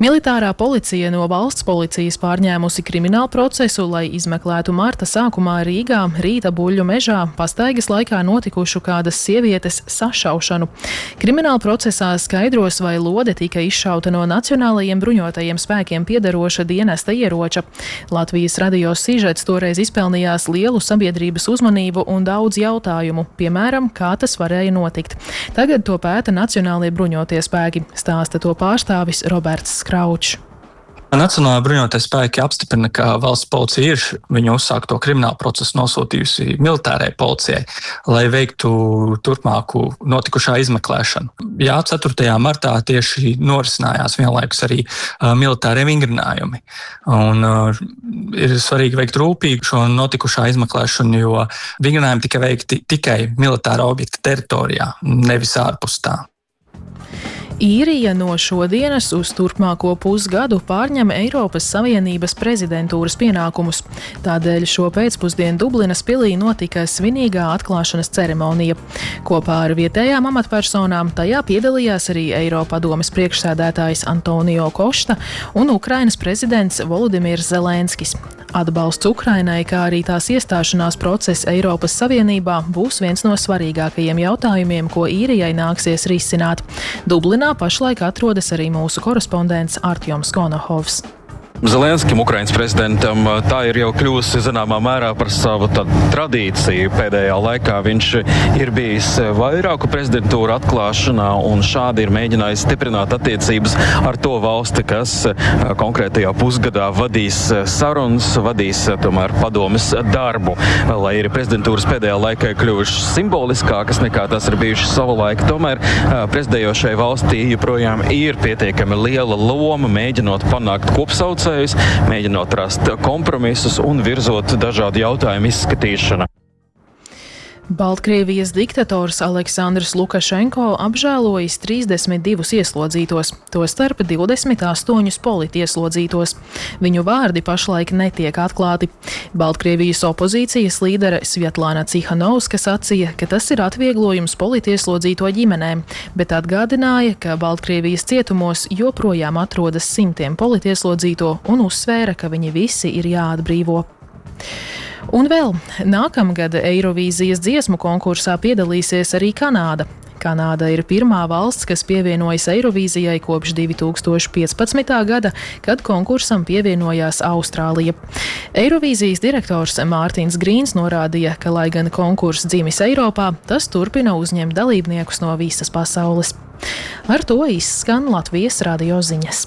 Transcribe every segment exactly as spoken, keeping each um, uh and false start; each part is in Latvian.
Militārā policija no valsts policijas pārņēmusi kriminālu procesu, lai izmeklētu marta sākumā Rīgā Rīta Buļļu mežā pastaigas laikā notikušu kādas sievietes sašaušanu. Krimināla procesā skaidros, vai lode tika izšauta no Nacionālajiem bruņotajiem spēkiem piederoša dienesta ieroča. Latvijas radio sižets toreiz izpelnījās lielu sabiedrības uzmanību un daudz jautājumu, piemēram, kā tas varēja notikt. Tagad to pēta Nacionālie bruņotie spēki, stāsta to pārstāvis Roberts Kraučs. Nacionālajie bruņotie spēki apstiprina, ka valsts policija ir viņu uzsākto kriminālu procesu nosūtījusi militārajai policijai, lai veiktu turpmāku notikušā izmeklēšanu. Jā, ceturtajā martā tieši norisinājās vienlaikus arī uh, militārie vingrinājumi. Un uh, ir svarīgi veikt rūpīgi šo notikušā izmeklēšanu, jo vingrinājumi tika veikti tikai militāra objekta teritorijā, nevis ārpus tā. Īrija no šodienas uz turpmāko pusgadu pārņem Eiropas Savienības prezidentūras pienākumus. Tādēļ šo pēcpusdienu Dublinas pilī notika svinīgā atklāšanas ceremonija. Kopā ar vietējām amatpersonām tajā piedalījās arī Eiropadomes priekšsēdētājs Antonio Košta un Ukrainas prezidents Volodimirs Zelenskis. Atbalsts Ukrainai, kā arī tās iestāšanās process Eiropas Savienībā būs viens no svarīgākajiem jautājumiem, ko Īrijai nāksies risināt. Dublinā pašlaik atrodas arī mūsu korespondents Artjoms Konohovs. Zelenskim, Ukrainas prezidentam, tā ir jau kļūsi zināmā mērā par savu tradīciju. Pēdējā laikā viņš ir bijis vairāku prezidentūru atklāšanā un šādi ir mēģinājis stiprināt attiecības ar to valsti, kas konkrētajā pusgadā vadīs sarunas, vadīs tomēr padomes darbu. Lai ir prezidentūras pēdējā laikā kļuvušas simboliskākas nekā tās ir bijušas savulaik, tomēr prezidējošai valstī joprojām ir pietiekami liela loma, mēģinot panākt kopsaucēju, mēģinot rast kompromisus un virzot dažādu jautājumu izskatīšanu. Baltkrievijas diktators Aleksandrs Lukašenko apžēlojis trīsdesmit divus ieslodzītos, tostarp divdesmit astoņus politieslodzītos. Viņu vārdi pašlaik netiek atklāti. Baltkrievijas opozīcijas līdere Svjatlana Cihanovska sacīja, ka tas ir atvieglojums politieslodzīto ģimenēm, bet atgādināja, ka Baltkrievijas cietumos joprojām atrodas simtiem politieslodzīto un uzsvēra, ka viņi visi ir jāatbrīvo. Un vēl, nākamgad Eirovīzijas dziesmu konkursā piedalīsies arī Kanāda. Kanāda ir pirmā valsts, kas pievienojas Eirovīzijai kopš divi tūkstoši piecpadsmitā gada, kad konkursam pievienojās Austrālija. Eirovīzijas direktors Mārtiņš Grīns norādīja, ka, lai gan konkurss dzimis Eiropā, tas turpina uzņemt dalībniekus no visas pasaules. Ar to izskan Latvijas radio ziņas.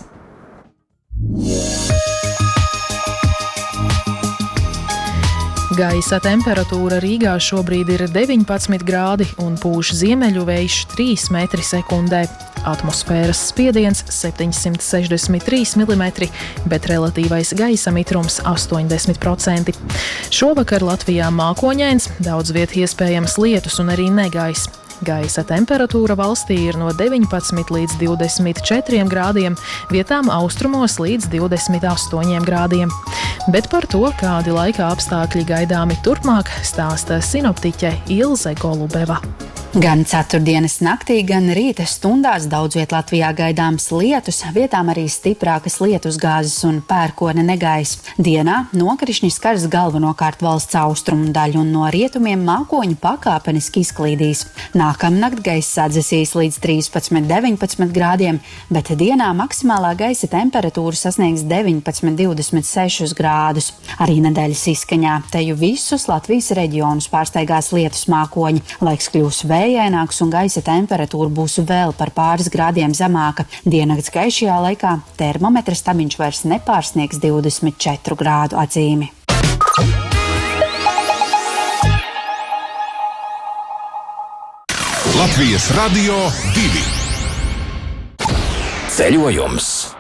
Gaisa temperatūra Rīgā šobrīd ir deviņpadsmit grādi un pūš ziemeļu vējš trīs metri sekundē. Atmosfēras spiediens septiņsimt sešdesmit trīs milimetri, bet relatīvais gaisa mitrums astoņdesmit procenti. Šovakar Latvijā mākoņains, daudz viet iespējams lietus un arī negaiss. Gaisa temperatūra valstī ir no deviņpadsmit līdz divdesmit četriem grādiem, vietām austrumos līdz divdesmit astoņiem grādiem. Bet par to, kādi laika apstākļi gaidāmi turpmāk, stāsta sinoptiķe Ilze Golubeva. Gan ceturtdienas naktī, gan rīta stundās daudz viet Latvijā gaidāms lietus, vietām arī stiprākas lietusgāzes un pērkona negaiss. Dienā nokrišņi skars galvenokārt valsts austrumu daļu un no rietumiem mākoņi pakāpeniski izklīdīs. Nākamnakt gaiss atdzesīs līdz trīspadsmit deviņpadsmit grādiem, bet dienā maksimālā gaisa temperatūra sasniegs deviņpadsmit divdesmit sešus grādus. Arī nedēļas izskaņā teju visus Latvijas reģionus pārsteigās lietus mākoņi. Laiks kļūs vējaināks un gaisa temperatūra būs vēl par pāris grādiem zemāka. Diennakts gaišajā laikā termometra stabiņš vairs nepārsniegs divdesmit četru grādu atzīmi. Latvijas radio divi. Ceļojums.